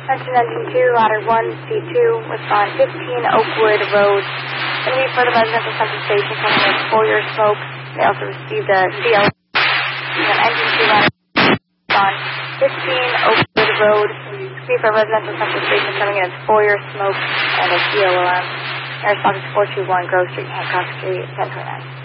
Attention engine 2, ladder 1, C2, respond 15 Oakwood Road. Going to be for the residential central station coming in for your smoke. They also received a CL. Engine 2, ladder 1, respond 15 Oakwood Road. Going to be for residential central station coming in for your smoke and a CL alarm. Air response is 421 Grove Street, Hancock Street, 1029.